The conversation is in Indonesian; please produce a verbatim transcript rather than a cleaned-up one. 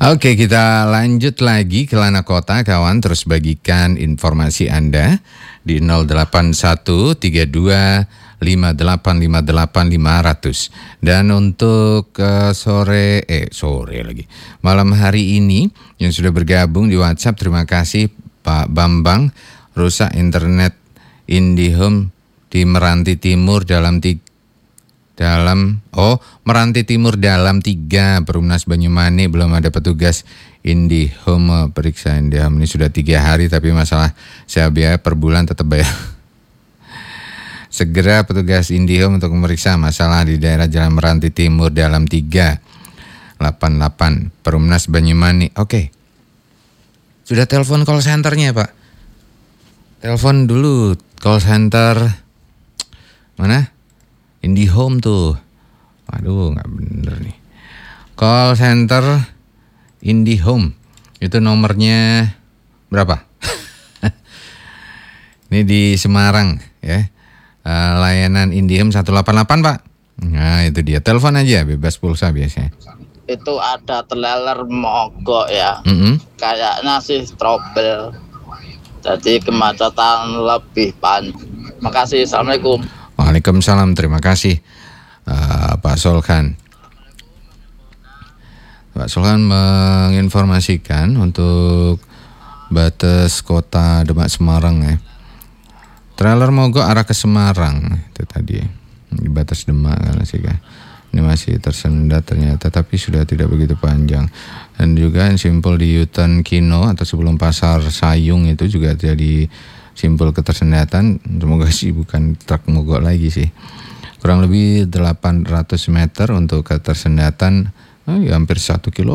Oke, kita lanjut lagi ke Lana Kota, kawan. Terus bagikan informasi Anda di nol delapan satu tiga dua lima delapan lima delapan lima nol nol. Dan untuk uh, sore, eh sore lagi, malam hari ini yang sudah bergabung di WhatsApp, terima kasih Pak Bambang. Rusak internet IndiHome di Meranti Timur dalam tiga Dalam, oh Meranti Timur dalam tiga Perumnas Banyumanik, belum ada petugas IndiHome periksa IndiHome. Ini sudah tiga hari tapi masalah saya biaya per bulan tetap bayar. Segera petugas IndiHome untuk memeriksa masalah di daerah Jalan Meranti Timur dalam tiga delapan delapan Perumnas Banyumanik. Oke, sudah telepon call centernya Pak. Telepon dulu call center mana? IndiHome tuh. Waduh, nggak bener nih. Call center IndiHome. Itu nomornya berapa? Ini di Semarang ya. Uh, layanan IndiHome satu delapan delapan Pak. Nah itu dia. Telepon aja, bebas pulsa biasanya. Itu ada trailer mogok ya. Mm-hmm. Kayaknya sih trouble. Jadi kemacetan lebih panjang. Makasih. Assalamualaikum. Waalaikumsalam, terima kasih uh, Pak Solkan. Pak Solkan menginformasikan untuk batas kota Demak Semarang ya. Trailer mogok arah ke Semarang itu tadi di batas Demak kan sih kan. Ini masih tersendat ternyata, tapi sudah tidak begitu panjang. Dan juga yang simpul di U-turn Kino atau sebelum Pasar Sayung itu juga jadi simpul ketersendatan. Semoga sih bukan truk mogok lagi sih. Kurang lebih delapan ratus meter untuk ketersendatan, eh, hampir satu kilo